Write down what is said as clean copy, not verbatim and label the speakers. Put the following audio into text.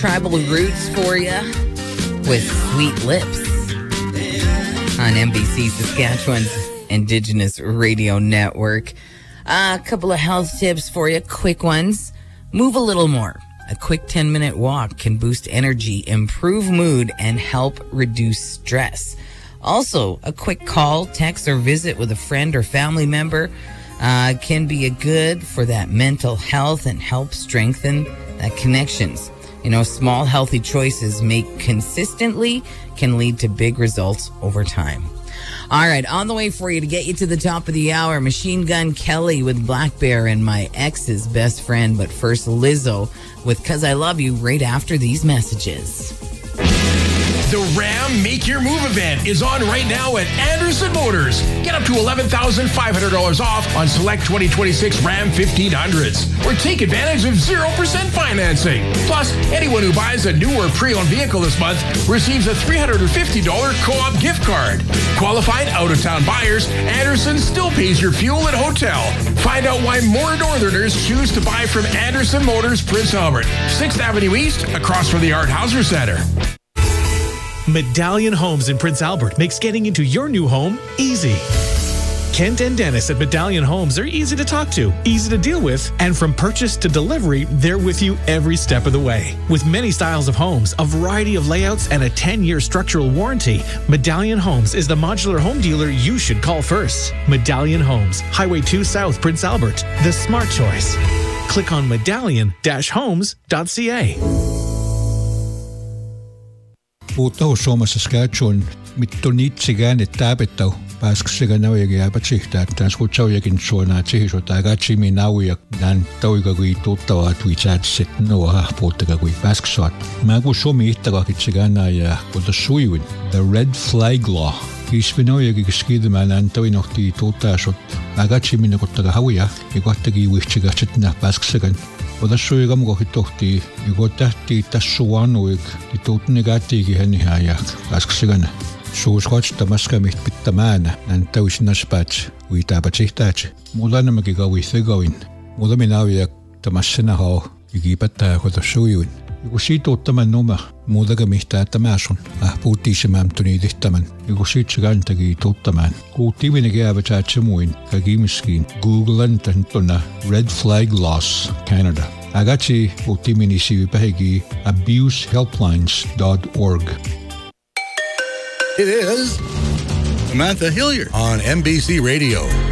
Speaker 1: Tribal Roots for you with Sweet Lips on NBC Saskatchewan's Indigenous Radio Network. A couple of health tips for you, quick ones. Move a little more. A quick 10-minute walk can boost energy, improve mood, and help reduce stress. Also, a quick call, text, or visit with a friend or family member can be good for that mental health and help strengthen that connections. You know, small healthy choices made consistently can lead to big results over time. All right, on the way for you to get you to the top of the hour, Machine Gun Kelly with Black Bear and My Ex's Best Friend. But first, Lizzo with 'Cause I Love You right after these messages.
Speaker 2: The Ram Make Your Move event is on right now at Anderson Motors. Get up to $11,500 off on select 2026 Ram 1500s. Or take advantage of 0% financing. Plus, anyone who buys a new or pre-owned vehicle this month receives a $350 co-op gift card. Qualified out-of-town buyers, Anderson still pays your fuel and hotel. Find out why more Northerners choose to buy from Anderson Motors, Prince Albert. 6th Avenue East, across from the Art Hauser Center.
Speaker 3: Medallion Homes in Prince Albert makes getting into your new home easy. Kent and Dennis at Medallion Homes are easy to talk to, easy to deal with, and from purchase to delivery, they're with you every step of the way. With many styles of homes, a variety of layouts, and a 10-year structural warranty, Medallion Homes is the modular home dealer you should call first. Medallion Homes, Highway 2 South, Prince Albert, the smart choice. Click on medallion-homes.ca.
Speaker 4: Puuttuu Suomessa Saskatchewan mittonitsikään taapetau pääskseganaujakin apatsihtaa transkutsaujäkin suonaa tsihisota agatsimi nauja dan tauiga kui tuttavaa tuitsaatset noa puuttaga kui pääsksuat. Mä kun Suomi ihtakakitsikana ja kuta sujuin The Red Flag Law. Kisvinaujakin skidemään antauinohti tuttaasut agatsimi nakuttaga hauja ja kohtagi uihtsikatsetna pääsksegan. Odassuja kamkohi tohti, joko tähti tassuanuik, ja tuutnegatiikin hänihäjäk, lasksigana. Suuskoista maskamit pittämäänä, nän täysinaspäts, uitääpätsihtäts. Muutanamakin kauithegauin. Muutamin aujak tamassena hao, ja kiipättää kodassujuin. Joku siituuttaman numa, muutaka mihtää tämäsun, puhuttiisemämtuni tehtämän. Joku siitsekantakin tuuttamaan. Kuuttiiminen kääpätsäätsä muin, kaikimiskiin. Googlen täntona Red Flag Laws, Canada. Agatsi puhuttiimini sivipähegi abusehelplines.org.
Speaker 5: It is Samantha Hilliard on NBC Radio.